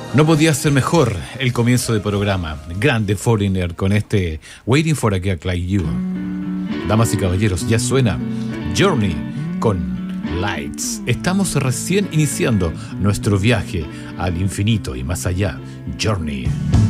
No podía ser mejor el comienzo del programa. Grande Foreigner con este Waiting for a Girl Like You. Damas y caballeros, ya suena Journey con Lights. Estamos recién iniciando nuestro viaje al infinito y más allá. Journey.